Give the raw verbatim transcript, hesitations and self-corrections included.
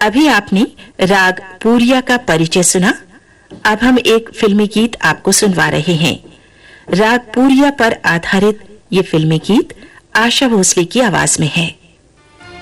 अभी आपने राग पूरिया का परिचय सुना। अब हम एक फिल्मी गीत आपको सुनवा रहे हैं। राग पूरिया पर आधारित ये फिल्मी गीत आशा भोसले की आवाज में है।